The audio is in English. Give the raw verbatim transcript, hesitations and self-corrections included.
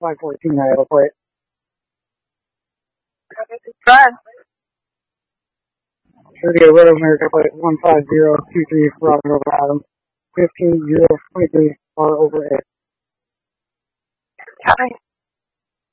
five fourteen, I have a plate. Try. Sergio Red America plate one five zero two three Bravo over Adam. fifteen zero twenty-three R over A. Copy.